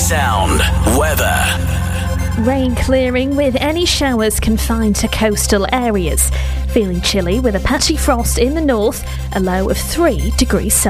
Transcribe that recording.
Sound weather. Rain clearing with any showers confined to coastal areas. Feeling chilly with a patchy frost in the north, a low of 3 degrees Celsius.